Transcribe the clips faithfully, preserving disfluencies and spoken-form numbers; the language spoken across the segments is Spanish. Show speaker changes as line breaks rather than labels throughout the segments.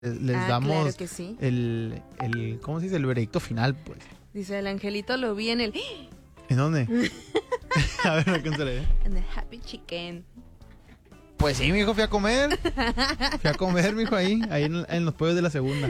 les
ah,
damos
claro que sí.
el, el, ¿cómo se dice? El veredicto final, pues.
Dice, el angelito lo vi en el...
¿En dónde? A ver, alcánzale.
En el Happy Chicken.
Pues sí, mijo, fui a comer. Fui a comer, mijo, ahí, ahí en, en los pollos de la segunda.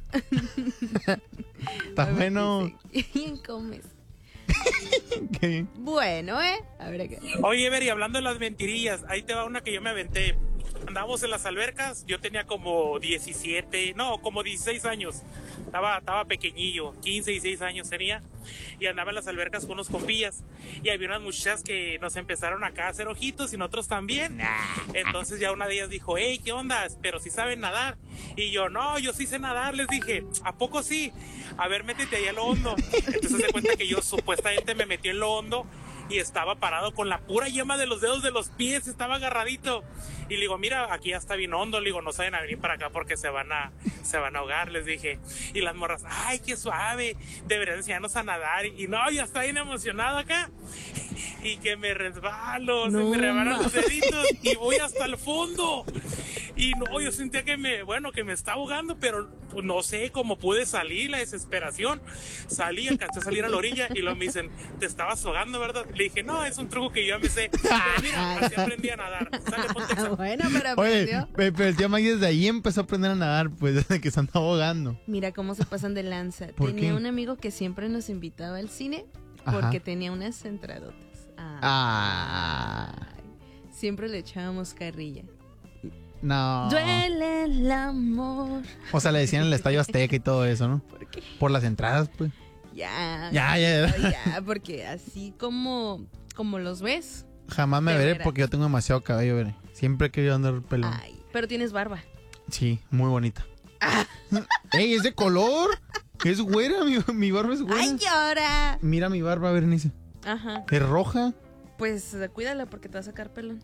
Está bueno.
¿Quién comes?
Qué bien.
Bueno, ¿eh? A ver acá.
Oye, Beri, hablando de las mentirillas, ahí te va una que yo me aventé. Andábamos en las albercas, yo tenía como diecisiete, no, como dieciséis años. Estaba, estaba pequeñillo, quince, dieciséis años tenía. Y andaba en las albercas con unos compillas. Y había unas muchachas que nos empezaron acá a hacer ojitos y nosotros también. Entonces ya una de ellas dijo, hey, ¿qué onda? Pero sí saben nadar. Y yo, no, yo sí sé nadar, les dije. ¿A poco sí? A ver, métete ahí a lo hondo. Entonces se cuenta que yo supuestamente me metí en lo hondo y estaba parado con la pura yema de los dedos de los pies, estaba agarradito. Y le digo, mira, aquí ya está bien hondo. Le digo, no saben a venir para acá porque se van a, se van a ahogar, les dije. Y las morras, ay, qué suave, deberían enseñarnos a nadar. Y no, ya está bien emocionado acá. Y que me resbalo, no, se me rebanan los deditos y voy hasta el fondo. Y no, yo sentía que me, bueno, que me estaba ahogando, pero pues, no sé cómo pude salir, la desesperación. Salí, alcancé a salir a la orilla y luego me dicen, te estabas ahogando, ¿verdad? Le dije, no, es un truco que yo ya me sé. Pero mira, así aprendí a nadar. Sale, ponte eso.
Bueno, pero
Oye,
aprendió.
pero el tío Maggie desde ahí empezó a aprender a nadar, pues, desde que se anda ahogando.
Mira cómo se pasan de lanza.
¿Por
Tenía
qué?
un amigo que siempre nos invitaba al cine
Ajá.
porque tenía unas entradotas. Ah.
Ah.
Siempre le echábamos carrilla.
No.
Duele el amor.
O sea, le decían el Estadio Azteca y todo eso, ¿no?
¿Por qué?
Por las entradas, pues.
Ya.
Ya, ya.
Ya, porque así como, como los ves.
Jamás me
De
veré
veras.
porque yo tengo demasiado cabello, veré. Siempre he querido andar pelón.
Ay, pero tienes barba.
Sí, muy bonita. ¡Ey, es de color! Es güera, mi, mi barba es güera.
¡Ay, llora!
Mira mi barba, Berenice.
Ajá.
Es roja.
Pues eh, cuídala porque te va a sacar pelón.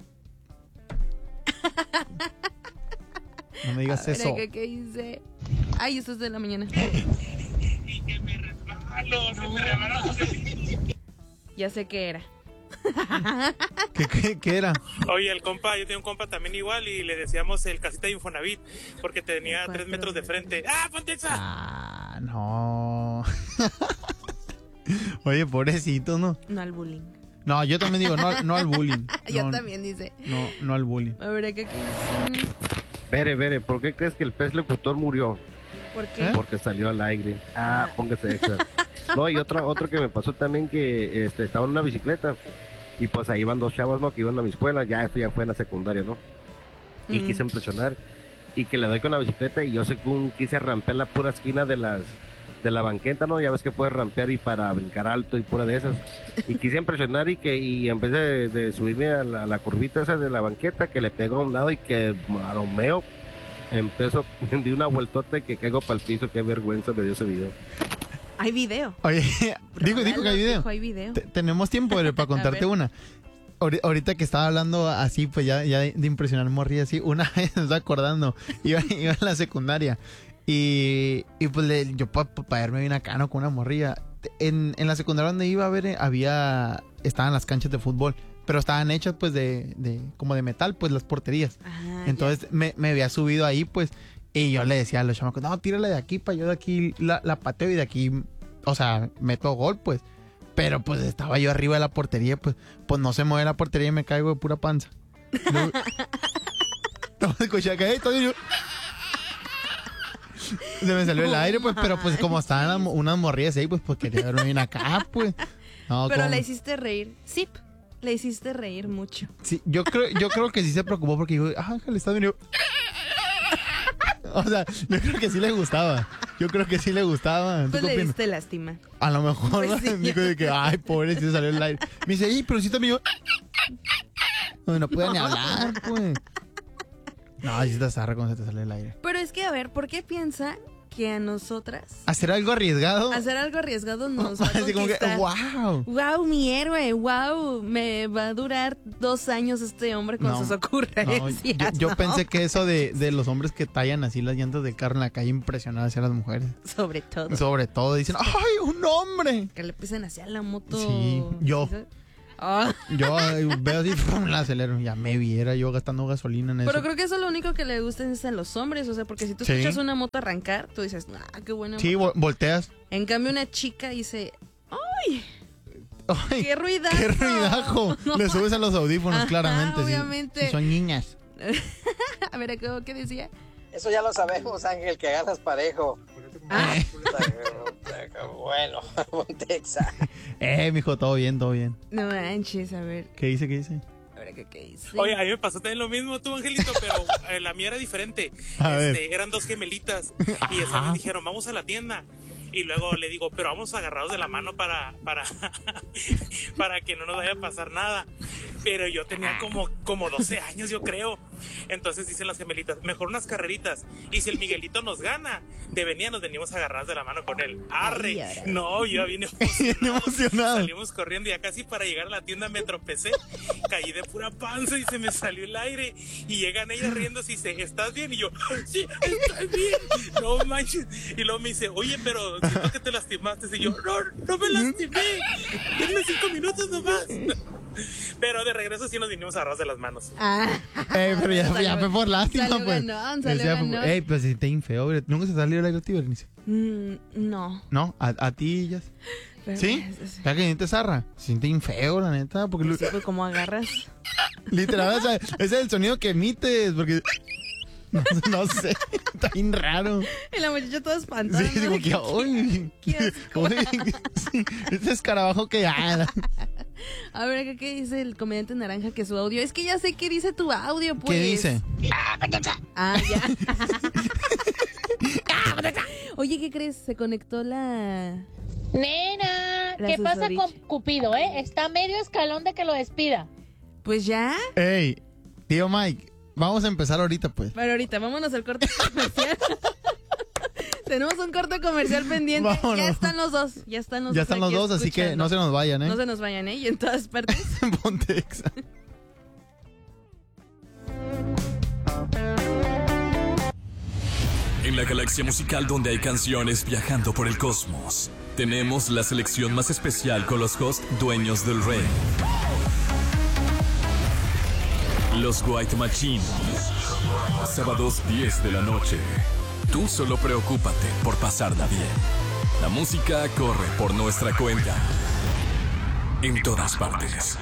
No me digas
A ver,
eso.
acá, ¿qué dice? Ay, eso es de la mañana.
Y que me resbalo, se me rebanan los deditos.
Ya sé qué era.
¿Qué, qué, qué era?
Oye, el compa, yo tenía un compa también igual y le decíamos el casita de Infonavit porque tenía
Cuatro
tres metros de frente. ¡Ah, ponte esa!
Ah, no. Oye, pobrecito, ¿no?
No al bullying.
No, yo también digo, no, no al bullying.
Yo
No,
también dice.
No, no al bullying.
A ver, acá, ¿qué dice?
Vere, Vere, ¿por qué crees que el pez locutor murió?
¿Por qué?
¿Eh?
Porque salió al aire. Ah, póngase extra. No, y otro, otro que me pasó también que este, estaba en una bicicleta y pues ahí iban dos chavos, ¿no? Que iban a mi escuela, ya esto ya fue en la secundaria, ¿no? Y
Mm.
quise impresionar y que le doy con la bicicleta y yo según quise rampear la pura esquina de las de la banqueta, ¿no? Ya ves que puedes rampear y para brincar alto y pura de esas. Y quise impresionar y que y en vez de, de subirme a la, a la curvita esa de la banqueta, que le pegó a un lado y que maromeo, empezó, di una vueltota y que caigo para el piso. Qué vergüenza me dio ese video.
Hay video.
Oye, dijo, dijo que hay video.
Dijo, hay video.
Te- tenemos tiempo Bere, para contarte
ver.
una. Ahori- Ahorita que estaba hablando así, pues ya, ya de, de impresionar morría así, una vez me estaba acordando, iba, iba en la secundaria y, y pues le, yo para pa, pa verme bien acá, ¿no? Con una morrilla. En, en la secundaria donde iba a ver, había, estaban las canchas de fútbol, pero estaban hechas pues de, de como de metal, pues las porterías.
Ah,
Entonces me, me había subido ahí, pues, y yo le decía a los chamacos, no, tírala de aquí para yo de aquí la, la pateo y de aquí, o sea, meto gol, pues. Pero pues estaba yo arriba de la portería, pues, pues no se mueve la portería y me caigo de pura panza. No, no escuché que estoy yo. Se me salió el aire, pues, pero pues como estaban las- unas morrillas ahí, pues, pues quería verme bien acá, pues. No,
Pero
¿cómo?
la hiciste reír. Sí, la hiciste reír mucho.
Sí, yo creo, yo creo que sí se preocupó porque dijo, ah, Ángel está venido. O sea, yo creo que sí le gustaba. Yo creo que sí le gustaba. ¿Tú
Pues
qué
le
opinas?
diste lástima.
A lo mejor
Pues sí.
dijo de que, ay, pobre, sí se salió el aire. Me dice, ¡y, pero sí también yo! No, no puede ni hablar, pues. No, sí te zarra cuando se te sale el aire.
Pero es que, a ver, ¿por qué piensa que a nosotras
Hacer algo arriesgado.
hacer algo arriesgado nos va a
Así como que,
conquistar?
wow.
Wow, mi héroe, wow, me va a durar dos años este hombre con
No,
sus
No,
ocurrencias.
yo yo
¿no?
pensé que eso de, de los hombres que tallan así las llantas del carro en la calle impresionaba hacia las mujeres.
Sobre todo.
Sobre todo dicen, ¡ay, un hombre!
Que le pisen hacia la moto.
Sí, yo.
¿Sí sabes? Ah.
Yo eh, veo así, ¡fum! La acelero. Ya me viera yo gastando gasolina en eso.
Pero creo que eso es lo único que le gusta es a los hombres, o sea, porque si tú
Sí.
escuchas una moto arrancar, tú dices, ah, qué buena
Sí,
moto.
vo- volteas.
En cambio, una chica dice, ¡ay!
Ay,
¡Qué ruidajo!
¡Qué ruidajo!
No.
Le subes a los audífonos,
Ajá,
claramente. si-
obviamente.
Si son niñas.
A ver, ¿qué, qué decía?
Eso ya lo sabemos, Ángel, que agarras parejo.
Ah,
Bueno, Montexa.
Eh, mijo, todo bien, todo bien.
no manches, a ver,
¿Qué dice, qué dice?
a ver, ¿qué, qué dice?
Oye, a mí me pasó también lo mismo tú, Angelito, pero eh, la mía era diferente.
A ver.
Este, eran dos gemelitas y esas me dijeron, vamos a la tienda. Y luego le digo, pero vamos agarrados de la mano para, para, para que no nos vaya a pasar nada. Pero yo tenía como, como doce años, yo creo. Entonces dicen las gemelitas, mejor unas carreritas. Y si el Miguelito nos gana, de venía nos venimos agarrados de la mano con él. ¡Arre!
Ay, ay.
No, yo vine
Bien
emocionado.
emocionado.
Salimos corriendo y ya casi para llegar a la tienda me tropecé. Caí de pura panza y se me salió el aire. Y llegan ellas riéndose y dice, ¿estás bien? Y yo, sí, estoy bien. No manches. Y luego me dice, oye, pero siento que te lastimaste. Y yo, no, no me lastimé. Denme cinco minutos nomás. Pero de regreso sí nos vinimos agarrados de las manos.
Ah,
Eh, pero ya, ya fue por lástima,
salió
pues.
ganón, salió
Decía,
ganón.
Ey, pues si te infeo, güey. ¿Nunca se salió el aire a ti, Berenice?
mm, no.
¿No? ¿A, a ti, ya?
Pero,
¿Sí?
pues,
¿Ya que siente zarra? Se siente infeo, la neta. Porque lu-
sí, pues, ¿cómo agarras?
literal, o sea, ese es el sonido que emites. Porque. No, no sé. Está bien raro.
Y la muchacha toda espantada.
Sí,
¿no?
digo que. ¡Uy!
Qué asco.
Uy, sí, ese escarabajo que. Ah,
A ver, ¿qué, ¿qué dice el comediante naranja que su audio? Es que ya sé qué dice tu audio, pues.
¿Qué dice?
Ah, ya. Oye, ¿qué crees? Se conectó la...
Nena,
La
¿qué pasa
Susodicha.
con Cupido, eh? Está a medio escalón de que lo despida.
Pues ya.
Ey, tío Mike, vamos a empezar ahorita, pues.
Pero ahorita, vámonos al corte comercial. Tenemos un corte comercial pendiente.
Vámonos.
Ya están los dos. Ya están los
Ya
dos.
están los
aquí
dos, así que
escuchando.
no se nos vayan, ¿eh?
No se nos vayan, ¿eh? Y en todas partes.
Ponte exa.
En la galaxia musical donde hay canciones viajando por el cosmos, tenemos la selección más especial con los hosts dueños del rey. Los White Machine. Sábados diez de la noche. Tú solo preocúpate por pasarla bien. La música corre por nuestra cuenta. En todas partes.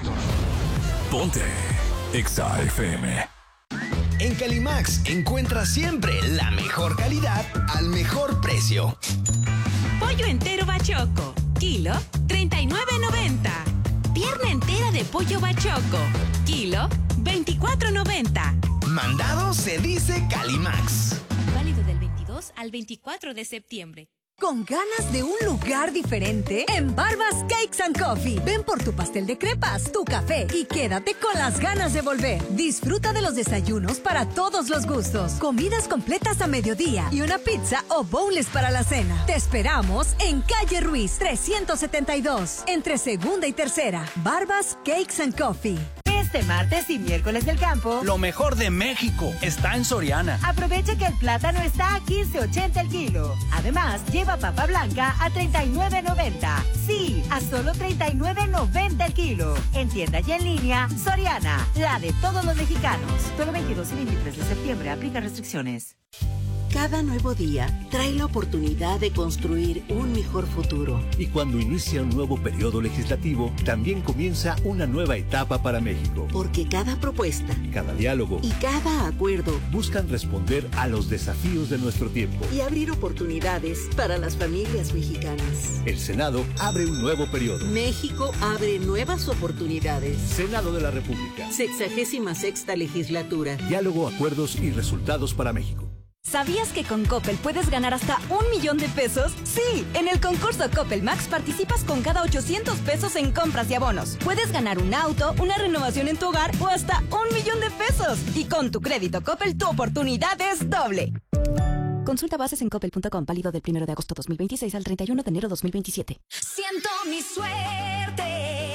Ponte Exa F M.
En Calimax encuentras siempre la mejor calidad al mejor precio.
Pollo entero bachoco, kilo treinta y nueve noventa. Pierna entera de pollo bachoco, kilo veinticuatro noventa.
Mandado se dice Calimax.
Válido del veintidós al veinticuatro de septiembre.
¿Con ganas de un lugar diferente? En Barbas Cakes and Coffee. Ven por tu pastel de crepas, tu café y quédate con las ganas de volver. Disfruta de los desayunos para todos los gustos, comidas completas a mediodía y una pizza o bowls para la cena. Te esperamos en Calle Ruiz trescientos setenta y dos, entre segunda y tercera. Barbas Cakes and Coffee.
Este martes y miércoles del campo,
lo mejor de México está en Soriana.
Aprovecha que el plátano está a quince ochenta el kilo. Además, lleva papa blanca a treinta y nueve noventa. Sí, a solo treinta y nueve noventa el kilo. En tienda y en línea, Soriana, la de todos los mexicanos. Solo veintidós y veintitrés de septiembre, aplica restricciones.
Cada nuevo día trae la oportunidad de construir un mejor futuro.
Y cuando inicia un nuevo periodo legislativo, también comienza una nueva etapa para México.
Porque cada propuesta,
cada diálogo
y cada acuerdo
buscan responder a los desafíos de nuestro tiempo
y abrir oportunidades para las familias mexicanas.
El Senado abre un nuevo periodo.
México abre nuevas oportunidades.
Senado de la República.
Sexagésima sexta legislatura.
Diálogo, acuerdos y resultados para México.
¿Sabías que con Coppel puedes ganar hasta un millón de pesos? Sí, en el concurso Coppel Max participas con cada ochocientos pesos en compras y abonos. Puedes ganar un auto, una renovación en tu hogar o hasta un millón de pesos. Y con tu crédito Coppel, tu oportunidad es doble. Consulta bases en coppel punto com, válido del primero de agosto dos mil veintiséis al treinta y uno de enero dos mil veintisiete.
Siento mi suerte.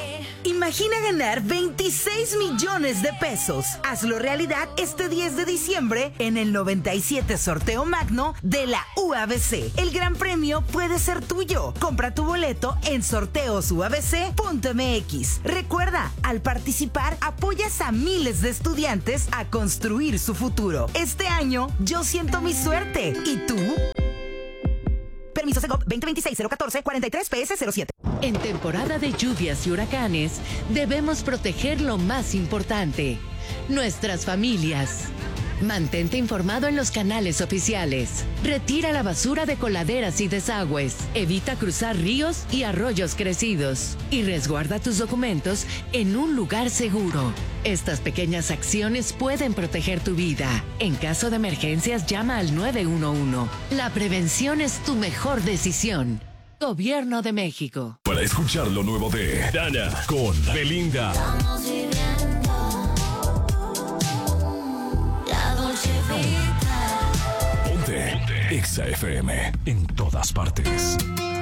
Imagina ganar veintiséis millones de pesos. Hazlo realidad este diez de diciembre en el noventa y siete Sorteo Magno de la U A B C. El gran premio puede ser tuyo. Compra tu boleto en sorteos u a b c punto m x. Recuerda, al participar apoyas a miles de estudiantes a construir su futuro. Este año yo siento mi suerte. ¿Y tú? Permiso Segov veinte veintiséis cero catorce cuarenta y tres P S cero siete.
En temporada de lluvias y huracanes, debemos proteger lo más importante, nuestras familias. Mantente informado en los canales oficiales. Retira la basura de coladeras y desagües. Evita cruzar ríos y arroyos crecidos. Y resguarda tus documentos en un lugar seguro. Estas pequeñas acciones pueden proteger tu vida. En caso de emergencias, llama al nueve uno uno. La prevención es tu mejor decisión. Gobierno de México.
Para escuchar lo nuevo de Dana con Belinda. Ponte Exa F M en todas partes.